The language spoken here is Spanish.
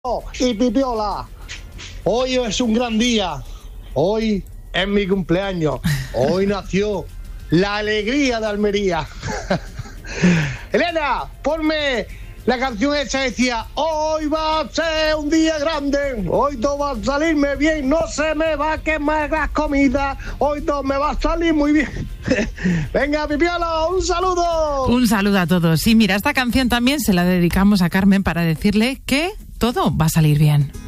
Y Pipiola, hoy es un gran día, hoy es mi cumpleaños, hoy nació la alegría de Almería. Elena, ponme la canción esa que decía, hoy va a ser un día grande, hoy todo va a salirme bien, no se me va a quemar las comidas, hoy todo me va a salir muy bien. Venga, Pipiola, un saludo. Un saludo a todos. Y mira, esta canción también se la dedicamos a Carmen para decirle que todo va a salir bien.